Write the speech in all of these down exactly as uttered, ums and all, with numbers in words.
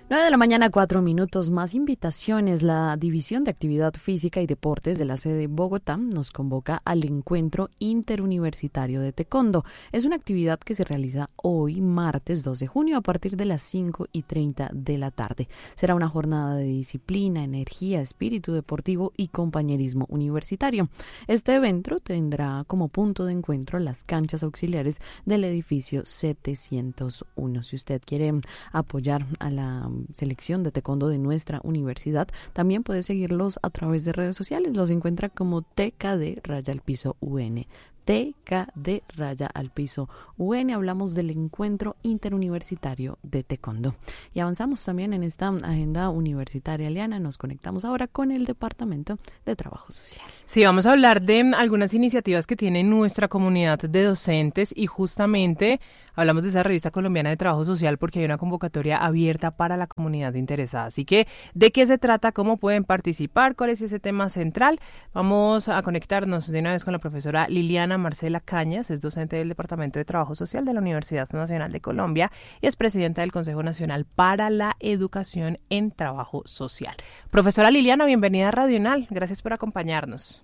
nueve de la mañana, cuatro minutos. Más invitaciones. La División de Actividad Física y Deportes de la sede Bogotá nos convoca al Encuentro Interuniversitario de Taekwondo. Es una actividad que se realiza hoy, martes dos de junio, a partir de las cinco y treinta de la tarde. Será una jornada de disciplina, energía, espíritu deportivo y compañerismo universitario. Este evento tendrá como punto de encuentro las canchas auxiliares del edificio setecientos uno. Si usted quiere apoyar a la selección de taekwondo de nuestra universidad, también puede seguirlos a través de redes sociales. Los encuentra como T K D raya al piso U N. T K D raya al piso U N. Hablamos del Encuentro Interuniversitario de Taekwondo. Y avanzamos también en esta agenda universitaria, Liana. Nos conectamos ahora con el Departamento de Trabajo Social. Sí, vamos a hablar de algunas iniciativas que tiene nuestra comunidad de docentes y justamente hablamos de esa revista colombiana de trabajo social porque hay una convocatoria abierta para la comunidad interesada. Así que, ¿de qué se trata? ¿Cómo pueden participar? ¿Cuál es ese tema central? Vamos a conectarnos de una vez con la profesora Liliana Marcela Cañas, es docente del Departamento de Trabajo Social de la Universidad Nacional de Colombia y es presidenta del Consejo Nacional para la Educación en Trabajo Social. Profesora Liliana, bienvenida a Radional. Gracias por acompañarnos.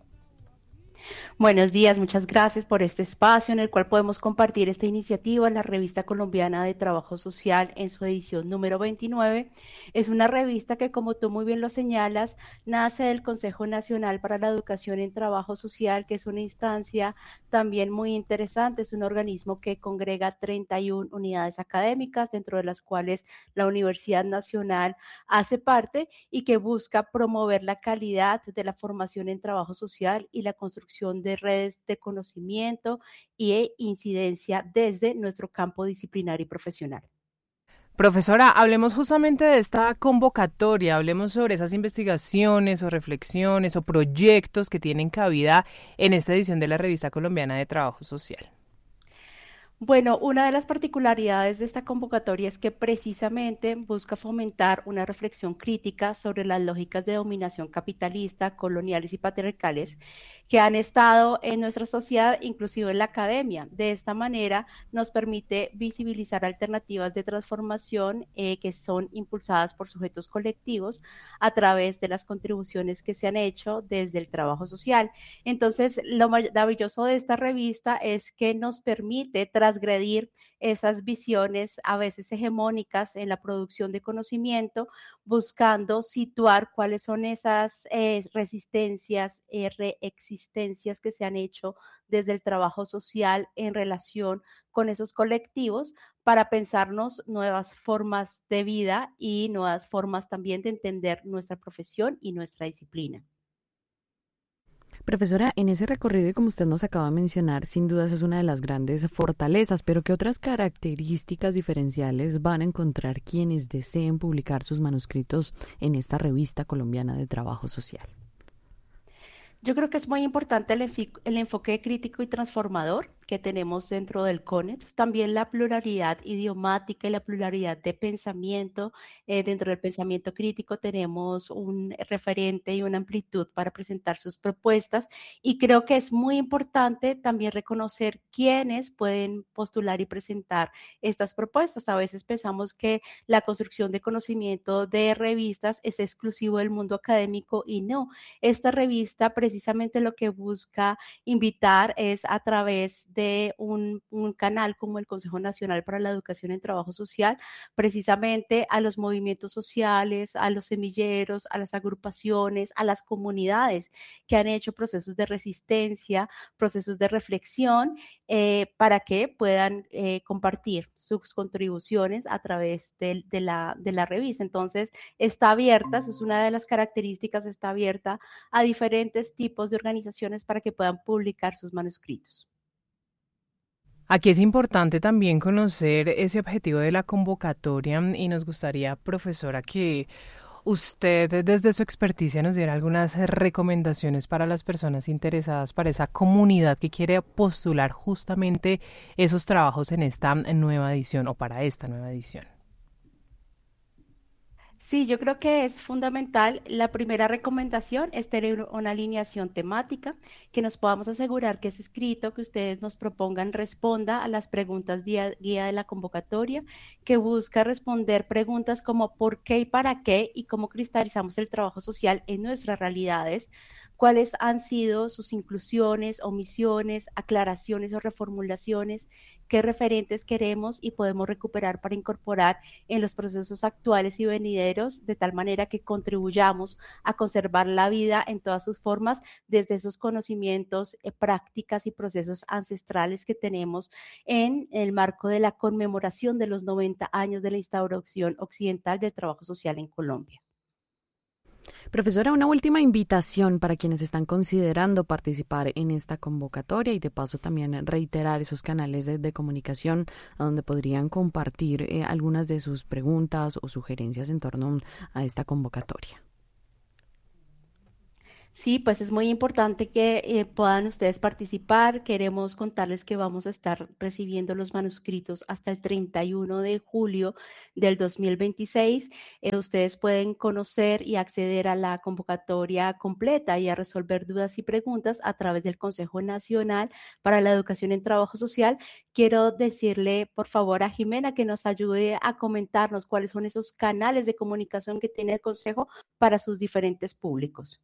Buenos días, muchas gracias por este espacio en el cual podemos compartir esta iniciativa. La Revista Colombiana de Trabajo Social en su edición número veintinueve es una revista que, como tú muy bien lo señalas, nace del Consejo Nacional para la Educación en Trabajo Social, que es una instancia también muy interesante. Es un organismo que congrega treinta y una unidades académicas, dentro de las cuales la Universidad Nacional hace parte y que busca promover la calidad de la formación en trabajo social y la construcción de redes de conocimiento e incidencia desde nuestro campo disciplinario y profesional. Profesora, hablemos justamente de esta convocatoria, hablemos sobre esas investigaciones o reflexiones o proyectos que tienen cabida en esta edición de la Revista Colombiana de Trabajo Social. Bueno, una de las particularidades de esta convocatoria es que precisamente busca fomentar una reflexión crítica sobre las lógicas de dominación capitalista, coloniales y patriarcales que han estado en nuestra sociedad, inclusive en la academia. De esta manera nos permite visibilizar alternativas de transformación eh, que son impulsadas por sujetos colectivos a través de las contribuciones que se han hecho desde el trabajo social. Entonces, lo maravilloso de esta revista es que nos permite transgredir esas visiones a veces hegemónicas en la producción de conocimiento, buscando situar cuáles son esas eh, resistencias, eh, reexistencias que se han hecho desde el trabajo social en relación con esos colectivos para pensarnos nuevas formas de vida y nuevas formas también de entender nuestra profesión y nuestra disciplina. Profesora, en ese recorrido, y como usted nos acaba de mencionar, sin dudas es una de las grandes fortalezas, pero ¿qué otras características diferenciales van a encontrar quienes deseen publicar sus manuscritos en esta revista colombiana de trabajo social? Yo creo que es muy importante el, el enfoque crítico y transformador que tenemos dentro del CONEX, también la pluralidad idiomática y la pluralidad de pensamiento. Eh, dentro del pensamiento crítico tenemos un referente y una amplitud para presentar sus propuestas y creo que es muy importante también reconocer quiénes pueden postular y presentar estas propuestas. A veces pensamos que la construcción de conocimiento de revistas es exclusivo del mundo académico y no. Esta revista precisamente lo que busca invitar es a través de de un, un canal como el Consejo Nacional para la Educación en Trabajo Social, precisamente a los movimientos sociales, a los semilleros, a las agrupaciones, a las comunidades que han hecho procesos de resistencia, procesos de reflexión, eh, para que puedan eh, compartir sus contribuciones a través de, de, la, de la revista. Entonces, está abierta, eso es una de las características, está abierta a diferentes tipos de organizaciones para que puedan publicar sus manuscritos. Aquí es importante también conocer ese objetivo de la convocatoria y nos gustaría, profesora, que usted desde su experticia nos diera algunas recomendaciones para las personas interesadas, para esa comunidad que quiere postular justamente esos trabajos en esta nueva edición o para esta nueva edición. Sí, yo creo que es fundamental. La primera recomendación es tener una alineación temática, que nos podamos asegurar que ese escrito que ustedes nos propongan responda a las preguntas día- guía de la convocatoria, que busca responder preguntas como por qué y para qué y cómo cristalizamos el trabajo social en nuestras realidades, cuáles han sido sus inclusiones, omisiones, aclaraciones o reformulaciones, qué referentes queremos y podemos recuperar para incorporar en los procesos actuales y venideros, de tal manera que contribuyamos a conservar la vida en todas sus formas desde esos conocimientos, eh, prácticas y procesos ancestrales que tenemos en el marco de la conmemoración de los noventa años de la instauración occidental del trabajo social en Colombia. Profesora, una última invitación para quienes están considerando participar en esta convocatoria y de paso también reiterar esos canales de, de comunicación a donde podrían compartir eh, algunas de sus preguntas o sugerencias en torno a esta convocatoria. Sí, pues es muy importante que eh, puedan ustedes participar. Queremos contarles que vamos a estar recibiendo los manuscritos hasta el treinta y uno de julio del dos mil veintiséis. Eh, ustedes pueden conocer y acceder a la convocatoria completa y a resolver dudas y preguntas a través del Consejo Nacional para la Educación en Trabajo Social. Quiero decirle, por favor, a Jimena que nos ayude a comentarnos cuáles son esos canales de comunicación que tiene el Consejo para sus diferentes públicos.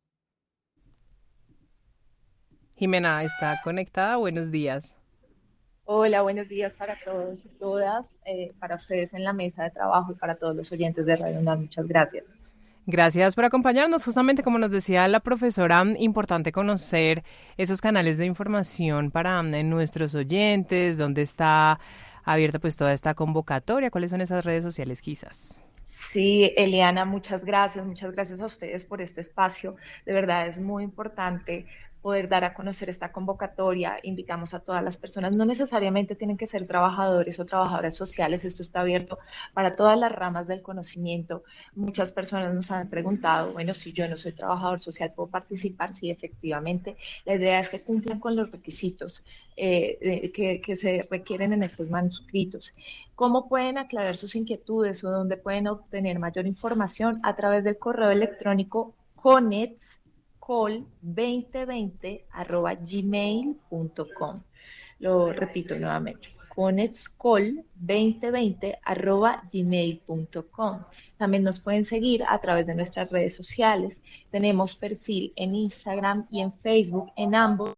Jimena está conectada. Buenos días. Hola, buenos días para todos y todas, eh, para ustedes en la mesa de trabajo y para todos los oyentes de Radio UNAM. Muchas gracias. Gracias por acompañarnos. Justamente como nos decía la profesora, importante conocer esos canales de información para eh, nuestros oyentes, dónde está abierta pues toda esta convocatoria, cuáles son esas redes sociales quizás. Sí, Eliana, muchas gracias, muchas gracias a ustedes por este espacio. De verdad es muy importante poder dar a conocer esta convocatoria. Invitamos a todas las personas, no necesariamente tienen que ser trabajadores o trabajadoras sociales, esto está abierto para todas las ramas del conocimiento. Muchas personas nos han preguntado, bueno, si yo no soy trabajador social, ¿puedo participar? Sí, efectivamente. La idea es que cumplan con los requisitos eh, eh, que, que se requieren en estos manuscritos. ¿Cómo pueden aclarar sus inquietudes o dónde pueden obtener mayor información? A través del correo electrónico conetscol veinte veinte arroba gmail punto com. Lo repito nuevamente, conetscol veinte veinte arroba gmail punto com. También nos pueden seguir a través de nuestras redes sociales. Tenemos perfil en Instagram y en Facebook, en ambos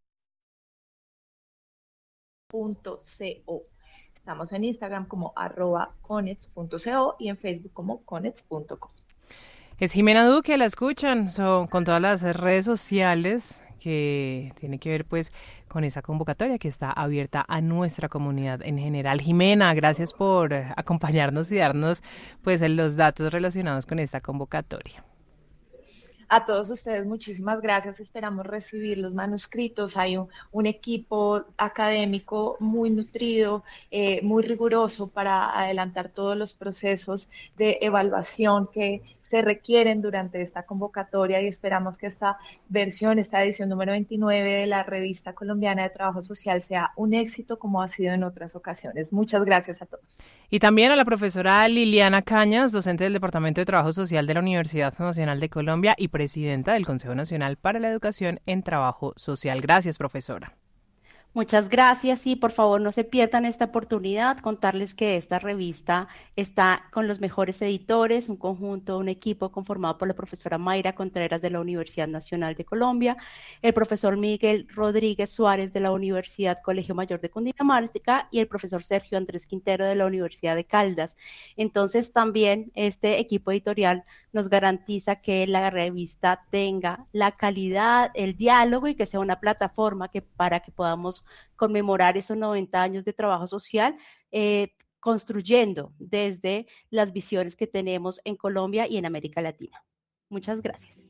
punto co. Estamos en Instagram como arroba conets punto co y en Facebook como conets punto com. Es Jimena Duque, la escuchan, son con todas las redes sociales que tiene que ver pues con esa convocatoria que está abierta a nuestra comunidad en general. Jimena, gracias por acompañarnos y darnos pues los datos relacionados con esta convocatoria. A todos ustedes, muchísimas gracias. Esperamos recibir los manuscritos. Hay un, un equipo académico muy nutrido, eh, muy riguroso para adelantar todos los procesos de evaluación que se requieren durante esta convocatoria y esperamos que esta versión, esta edición número veintinueve de la Revista Colombiana de Trabajo Social sea un éxito como ha sido en otras ocasiones. Muchas gracias a todos. Y también a la profesora Liliana Cañas, docente del Departamento de Trabajo Social de la Universidad Nacional de Colombia y presidenta del Consejo Nacional para la Educación en Trabajo Social. Gracias, profesora. Muchas gracias y por favor no se pierdan esta oportunidad, contarles que esta revista está con los mejores editores, un conjunto, un equipo conformado por la profesora Mayra Contreras de la Universidad Nacional de Colombia, el profesor Miguel Rodríguez Suárez de la Universidad Colegio Mayor de Cundinamarca y el profesor Sergio Andrés Quintero de la Universidad de Caldas. Entonces también este equipo editorial nos garantiza que la revista tenga la calidad, el diálogo y que sea una plataforma que para que podamos conmemorar esos noventa años de trabajo social, eh, construyendo desde las visiones que tenemos en Colombia y en América Latina. Muchas gracias.